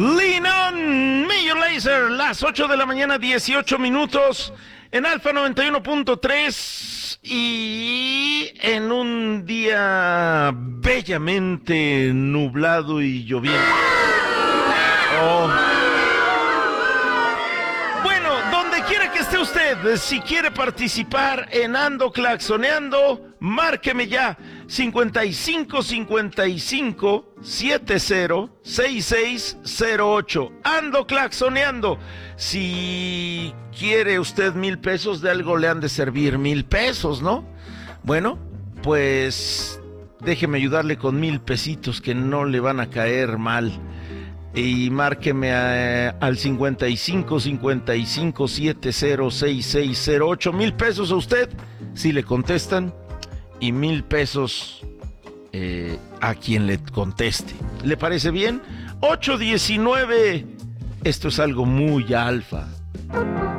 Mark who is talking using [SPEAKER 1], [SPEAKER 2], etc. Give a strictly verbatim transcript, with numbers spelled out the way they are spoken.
[SPEAKER 1] Lean On, Major Lazer, las ocho de la mañana, dieciocho minutos, en Alfa noventa y uno punto tres, y en un día bellamente nublado y lloviendo. Oh. Bueno, donde quiera que esté usted, si quiere participar en Ando Claxoneando, márqueme ya, cincuenta y cinco cincuenta y cinco setenta sesenta y seis cero ocho. Ando Claxoneando. Si quiere usted mil pesos, de algo le han de servir mil pesos, ¿no? Bueno, pues déjeme ayudarle con mil pesitos que no le van a caer mal. Y márqueme a, al cincuenta y cinco cincuenta y cinco setenta sesenta y seis cero ocho. Mil pesos a usted, si le contestan, y mil pesos eh, a quien le conteste. ¿Le parece bien? ocho diecinueve. Esto es algo muy alfa.